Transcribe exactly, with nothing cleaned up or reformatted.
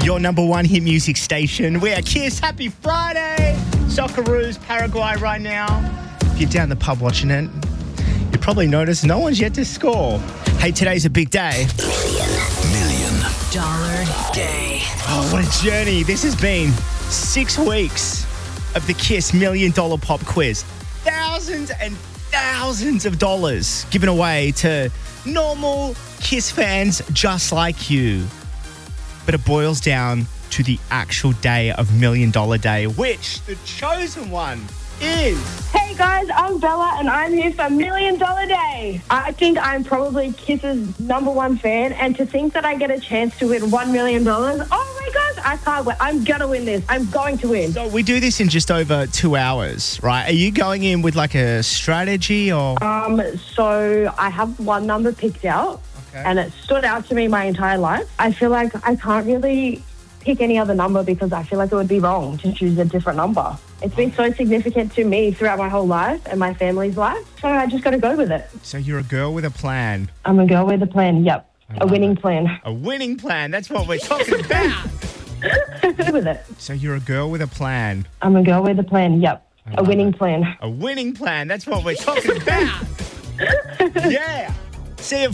Your number one hit music station. We are Kiss. Happy Friday. Socceroos, Paraguay right now. If you're down the pub watching it, you probably noticed no one's yet to score. Hey, today's a big day. Million Dollar day. Oh, what a journey. This has been six weeks of the Kiss Million Dollar Pop Quiz. Thousands and thousands of dollars given away to normal Kiss fans just like you. But it boils down to the actual day of Million Dollar Day, which the chosen one is... Hey guys, I'm Bella and I'm here for Million Dollar Day. I think I'm probably Kiss's number one fan, and to think that I get a chance to win one million dollars, oh my gosh, I can't wait. I'm going to win this. I'm going to win. So we do this in just over two hours, right? Are you going in with like a strategy or... Um, so I have one number picked out, Okay. and it stood out to me my entire life. I feel like I can't really pick any other number because I feel like it would be wrong to choose a different number. It's been so significant to me throughout my whole life and my family's life, so I just got to go with it. So you're a girl with a plan. I'm a girl with a plan, yep. A winning it. plan. A winning plan. That's what we're talking about. with it. So you're a girl with a plan. I'm a girl with a plan, yep. A winning it. plan. A winning plan. That's what we're talking about. Yeah. See you